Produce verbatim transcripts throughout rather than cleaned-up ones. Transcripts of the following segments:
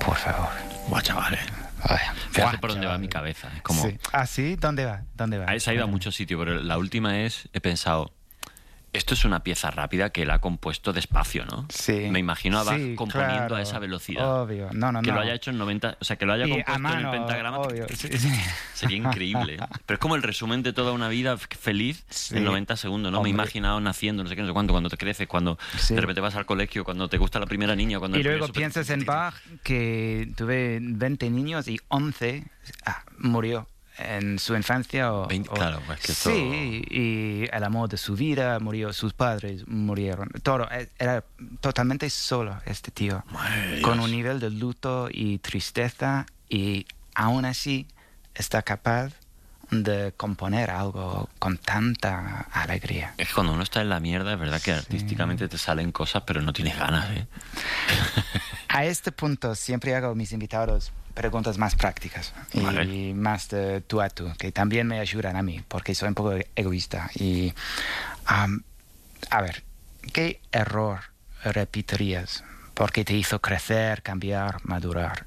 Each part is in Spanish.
Por favor. Buah, chavales. Ay, Fíjate buah, por dónde va chaval. mi cabeza. Es como... Sí. ¿Ah, sí? ¿Dónde va? ¿Dónde va? Se ha ido a muchos sitios, pero la última es, he pensado, esto es una pieza rápida que él ha compuesto despacio, ¿no? Sí. Me imagino a Bach Sí, componiendo claro. a esa velocidad. Obvio. No, no, que no. lo haya hecho en noventa, o sea, que lo haya Y compuesto a mano, en el pentagrama. obvio. Sí, sí. Sería increíble. Pero es como el resumen de toda una vida feliz Sí. en noventa segundos, ¿no? Hombre. Me he imaginado naciendo, no sé qué, no sé cuánto, cuando te creces, cuando Sí. de repente vas al colegio, cuando te gusta la primera niña, cuando Y el primer luego super- piensas en Bach, que tuve veinte niños y once ah, murió en su infancia. O, veinte, o- claro, pues que esto- Sí, y el amor de su vida murió, sus padres murieron. Todo, eh, era totalmente solo este tío, Madre de con Dios. un nivel de luto y tristeza, y aún así está capaz de componer algo con tanta alegría. Es que cuando uno está en la mierda, es verdad que artísticamente te salen cosas, pero no tienes ganas, ¿eh? A este punto siempre hago a mis invitados preguntas más prácticas y Vale. más de tú a tú, que también me ayudan a mí, porque soy un poco egoísta. Y, um, a ver, ¿qué error repetirías? Porque te hizo crecer, cambiar, madurar.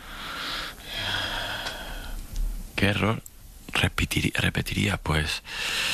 ¿Qué error repetiría? repetiría? Pues...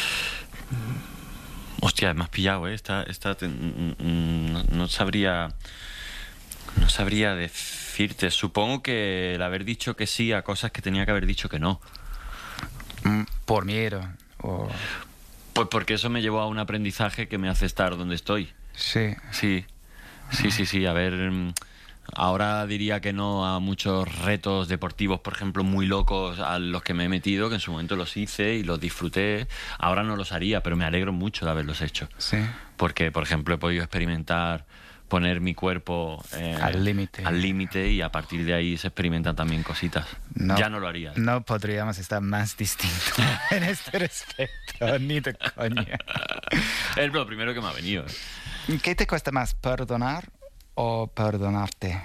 Hostia, me has pillado, ¿eh? Esta, esta te- mm, mm, no, no sabría... No sabría decirte. Supongo que el haber dicho que sí a cosas que tenía que haber dicho que no. Mm, Por miedo. O... Pues porque eso me llevó a un aprendizaje que me hace estar donde estoy. Sí. Sí, sí, sí, sí. A ver, mm, ahora diría que no a muchos retos deportivos, por ejemplo, muy locos a los que me he metido, que en su momento los hice y los disfruté. Ahora no los haría, pero me alegro mucho de haberlos hecho. Sí. Porque, por ejemplo, he podido experimentar poner mi cuerpo eh, Al límite. al límite y a partir de ahí se experimentan también cositas. No, Ya no lo haría. No podríamos estar más distintos en este respecto, ni de coña. Es lo primero que me ha venido. ¿eh? ¿Qué te cuesta más, perdonar o perdonarte?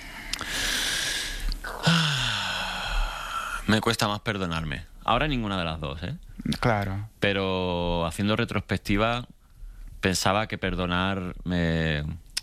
Me cuesta más perdonarme. Ahora ninguna de las dos, ¿eh? Claro. Pero haciendo retrospectiva, pensaba que perdonar me...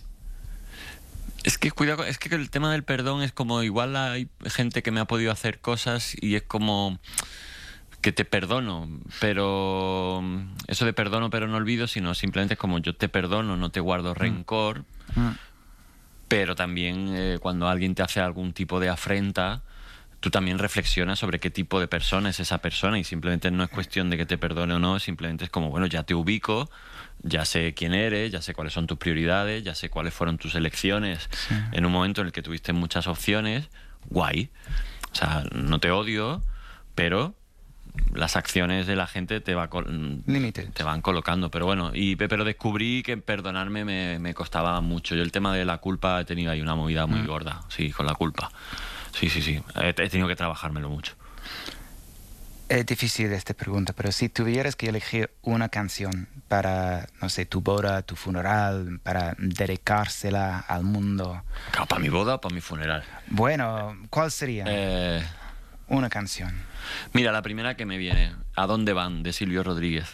Es que cuidado, es que el tema del perdón es como igual hay gente que me ha podido hacer cosas y es como que te perdono, pero eso de perdono pero no olvido, sino simplemente es como yo te perdono, no te guardo rencor, Mm. pero también eh, cuando alguien te hace algún tipo de afrenta, tú también reflexionas sobre qué tipo de persona es esa persona y simplemente no es cuestión de que te perdone o no, simplemente es como, bueno, ya te ubico, ya sé quién eres, ya sé cuáles son tus prioridades, ya sé cuáles fueron tus elecciones Sí. en un momento en el que tuviste muchas opciones, guay. O sea, no te odio, pero las acciones de la gente te, va col- Límites. te van colocando. Pero bueno, y, pero descubrí que perdonarme me, me costaba mucho. Yo el tema de la culpa he tenido ahí una movida muy Mm. gorda, sí, con la culpa. Sí, sí, sí. He, he tenido que trabajármelo mucho. Es difícil esta pregunta, pero si tuvieras que elegir una canción para, no sé, tu boda, tu funeral, para dedicársela al mundo, Claro, ¿para mi boda o para mi funeral? bueno, ¿cuál sería Eh, una canción? mira, la primera que me viene, ¿A dónde van?, de Silvio Rodríguez.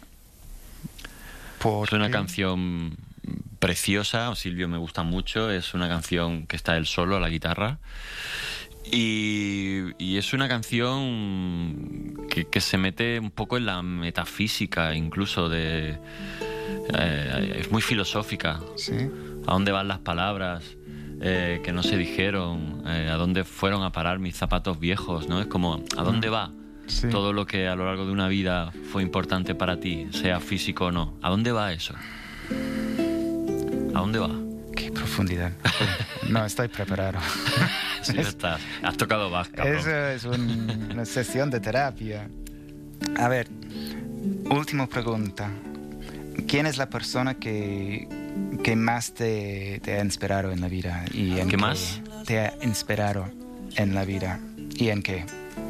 ¿Por Es una qué? canción preciosa, Silvio me gusta mucho, es una canción que está él solo a la guitarra y, y es una canción que, que se mete un poco en la metafísica incluso de... eh, es muy filosófica. Sí. ¿A dónde van las palabras eh, que no se dijeron? Eh, ¿A dónde fueron a parar mis zapatos viejos? ¿No? Es como, ¿a dónde va Sí. todo lo que a lo largo de una vida fue importante para ti, sea físico o no? ¿A dónde va eso? ¿A dónde va? Qué profundidad. No estoy preparado. Sí, ya estás. Has tocado Bach, cabrón. Eso es un- una sesión de terapia. A ver, última pregunta. ¿Quién es la persona que, que más te, te ha inspirado en la vida? ¿Y en ¿Qué más? Te ha inspirado en la vida. ¿Y en qué?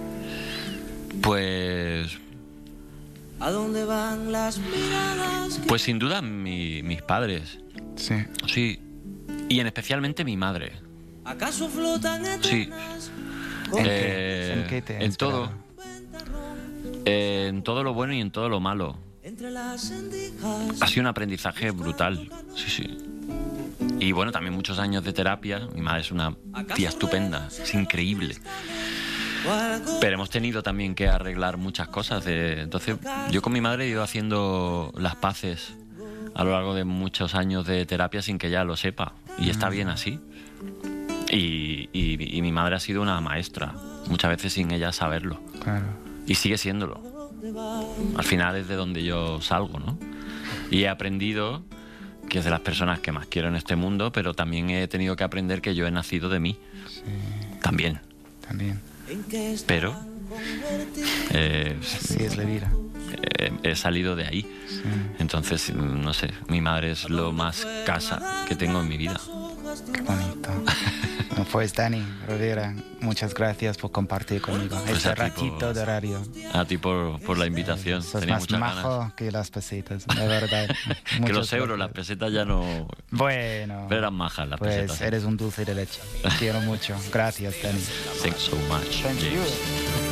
Pues... ¿A dónde van las miradas? que- Pues sin duda mi- mis padres. Sí. Sí. Y en especialmente mi madre. ¿Acaso flotan Sí. eternas? ¿En, Eh, qué? ¿En qué te ha en inspirado? todo. Eh, en todo lo bueno y en todo lo malo. Entre las endijas. Ha sido un aprendizaje brutal. Sí, sí. y bueno, también muchos años de terapia. Mi madre es una tía estupenda, es increíble. Pero hemos tenido también que arreglar muchas cosas. De... Entonces, yo con mi madre he ido haciendo las paces a lo largo de muchos años de terapia sin que ella lo sepa. Y está bien así. Y, y, y mi madre ha sido una maestra, muchas veces sin ella saberlo. Claro. Y sigue siéndolo. Al final es de donde yo salgo, ¿no? Y he aprendido que es de las personas que más quiero en este mundo, pero también he tenido que aprender que yo he nacido de mí. Sí. También. También. Pero eh, Sí, es la vida. eh, he salido de ahí. Sí. Entonces, no sé, mi madre es lo más casa que tengo en mi vida. Qué bonito. Pues Dani Rovira, muchas gracias por compartir conmigo Pues este a ti ratito por- de radio. A ti por, por la invitación. Sos Tenía más muchas majo ganas. que las pesetas, de verdad. Que Muchas los euros, las gracias. pesetas ya no... Bueno, Pero eran majas las pues pesetas. eres un dulce de leche. Te quiero mucho. Gracias, Dani. Thanks so much, Thank James. you.